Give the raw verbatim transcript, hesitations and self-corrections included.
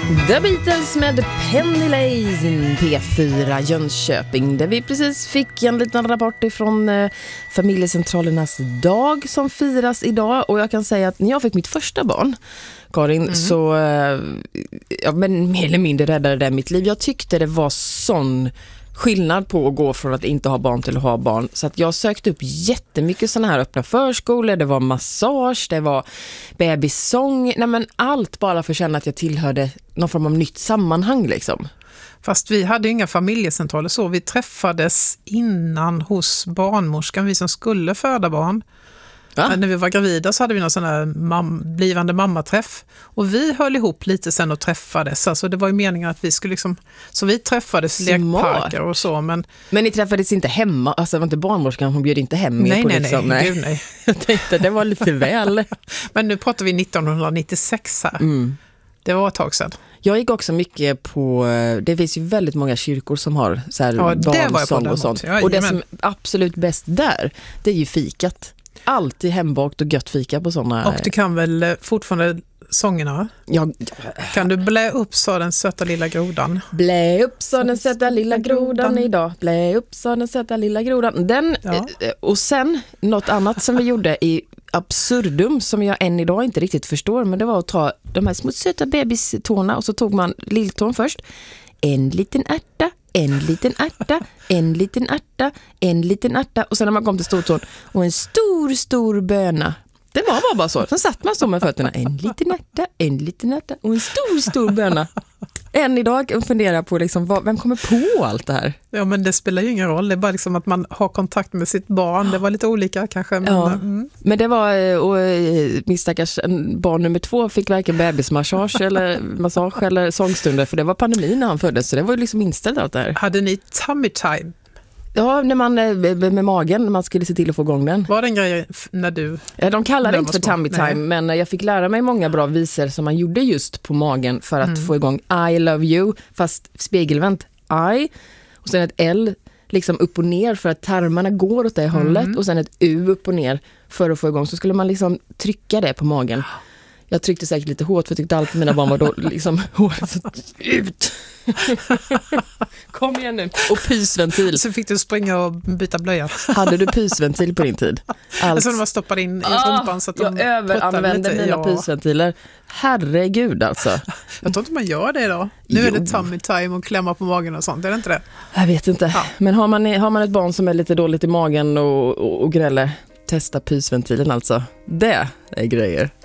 The Beatles med Penny Lane, P fyra Jönköping, där vi precis fick en liten rapport ifrån eh, familjecentralernas dag som firas idag. Och jag kan säga att när jag fick mitt första barn, Karin, mm. så eh, ja, men mer eller mindre räddade det mitt liv. Jag tyckte det var sån skillnad på att gå från att inte ha barn till att ha barn. Så att jag sökte upp jättemycket sådana här öppna förskolor. Det var massage, det var bebissång. Nej, men allt bara för att känna att jag tillhörde någon form av nytt sammanhang liksom. Fast vi hade inga familjecentraler så. Vi träffades innan hos barnmorskan, vi som skulle föda barn. Ja. När vi var gravida så hade vi någon sån här mam- blivande mammaträff. Och vi höll ihop lite sen och träffades. Alltså det var ju meningen att vi skulle liksom... Så vi träffades i lekparker och så. Men, men ni träffades inte hemma? Alltså det var inte barnmorskan, hon bjöd inte hem nej, på nej, liksom. Nej, nej, nej. Jag tänkte det var lite väl. Men nu pratar vi nittonhundranittiosex här. Mm. Det var ett tag sedan. Jag gick också mycket på, det finns ju väldigt många kyrkor som har så här ja, barnsång och sånt. Ja, och det som är absolut bäst där, det är ju fikat. Alltid hembakt och gött fika på sådana. Och du kan väl fortfarande sångerna? Ja. Kan du blä upp så den söta lilla grodan? Blä upp så den söta lilla grodan idag. Blä upp så den söta lilla grodan. Den, ja. Och sen något annat som vi gjorde i absurdum som jag än idag inte riktigt förstår, men det var att ta de här små söta bebistårna och så tog man lilltån först. En liten ärta, en liten ärta, en liten ärta, en liten ärta och sen när man kom till stortån och en stor, stor böna. Det var bara, bara så. Sen satt man så med fötterna. En liten ärta, en liten ärta och en stor, stor böna. Än idag funderar på liksom, vad, vem kommer på allt det här? Ja, men det spelar ju ingen roll. Det är bara liksom att man har kontakt med sitt barn. Det var lite olika kanske. Men, ja. mm. men det var, och min stackars barn nummer två fick varken bebismassage eller massage eller sångstunder, för det var pandemin när han föddes, så det var ju liksom inställt allt det här. Hade ni tummy time? Ja, när man med magen, när man skulle se till att få igång den. Var det en grej när du... Ja, de kallar det inte för tummy time, nej. Men jag fick lära mig många bra visor som man gjorde just på magen för att mm. få igång I love you, fast spegelvänt I, och sen ett L liksom upp och ner för att tarmarna går åt det mm. hållet, och sen ett U upp och ner för att få igång. Så skulle man liksom trycka det på magen. Jag tryckte säkert lite hårt för jag tyckte alltid mina barn var då liksom håret ut. Kom igen nu. Och pysventil. Så fick du springa och byta blöja. Hade du pysventil på din tid? Allt. Alltså de var stoppade in i rumpan ah, så att de jag överanvände mina ja. pysventiler. Herregud alltså. Jag tror inte man gör det idag. Nu jo. är det tummy time och klämma på magen och sånt. Är det inte det? Jag vet inte. Ja. Men har man, har man ett barn som är lite dåligt i magen och, och, och gräller, testa pysventilen alltså. Det är grejer.